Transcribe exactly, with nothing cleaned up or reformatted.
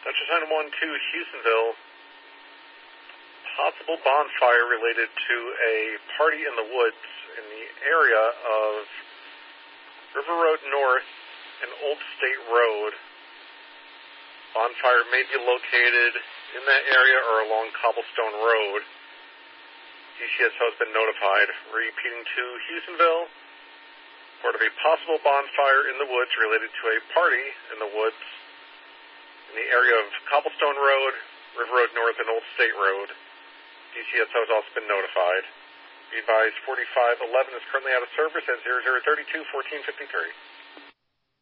Dutchess nine one two, Houstonville. Possible bonfire related to a party in the woods in the area of River Road North and Old State Road. Bonfire may be located in that area or along Cobblestone Road. D C S O has been notified. Repeating to Houstonville. Report of a possible bonfire in the woods related to a party in the woods in the area of Cobblestone Road, River Road North, and Old State Road. D C S O has also been notified. Be advised, forty-five eleven is currently out of service at zero zero three two, one four five three.